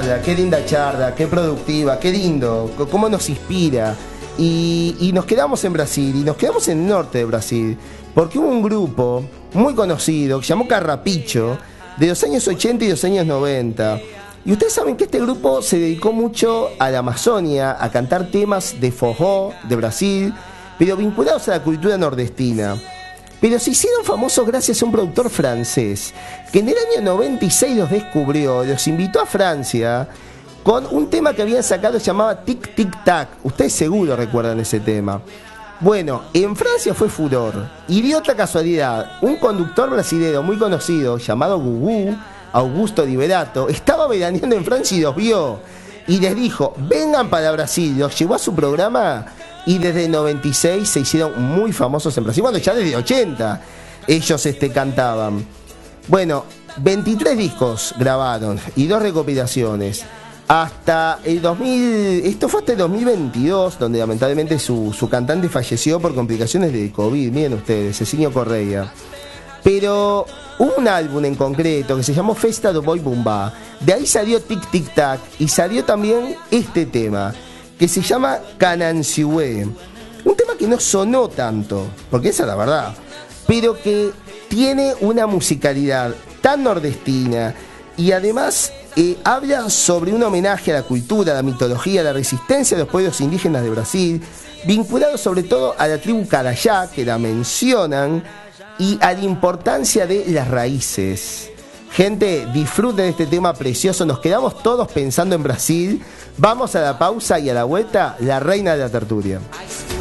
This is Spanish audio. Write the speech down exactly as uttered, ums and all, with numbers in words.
charla, qué linda charla, qué productiva, qué lindo, cómo nos inspira. Y, y nos quedamos en Brasil, y nos quedamos en el norte de Brasil, porque hubo un grupo muy conocido que se llamó Carrapicho, de los años ochenta y los años noventa. Y ustedes saben que este grupo se dedicó mucho a la Amazonia, a cantar temas de forró de Brasil, pero vinculados a la cultura nordestina. Pero se hicieron famosos gracias a un productor francés, que en el año noventa y seis los descubrió, los invitó a Francia, con un tema que habían sacado, se llamaba Tic Tic Tac. Ustedes seguro recuerdan ese tema. Bueno, en Francia fue furor. Y de otra casualidad, un conductor brasileño muy conocido, llamado Gugu, Augusto Liberato, estaba veraneando en Francia y los vio. Y les dijo, vengan para Brasil. Los llevó a su programa y desde el noventa y seis se hicieron muy famosos en Brasil. Bueno, ya desde el ochenta ellos este, cantaban. Bueno, veintitrés discos grabaron y dos recopilaciones. Hasta el dos mil, esto fue hasta el dos mil veintidós, donde lamentablemente su, su cantante falleció por complicaciones de COVID. Miren ustedes, Cecilio Correia. Pero hubo un álbum en concreto que se llamó Festa do Boi Bumbá. De ahí salió Tic Tic Tac y salió también este tema que se llama Canansiué. Un tema que no sonó tanto, porque esa es la verdad, pero que tiene una musicalidad tan nordestina y además eh, habla sobre un homenaje a la cultura, a la mitología, a la resistencia de los pueblos indígenas de Brasil, vinculado sobre todo a la tribu Carayá, que la mencionan, y a la importancia de las raíces. Gente, disfruten de este tema precioso. Nos quedamos todos pensando en Brasil. Vamos a la pausa y a la vuelta, la reina de la tertulia.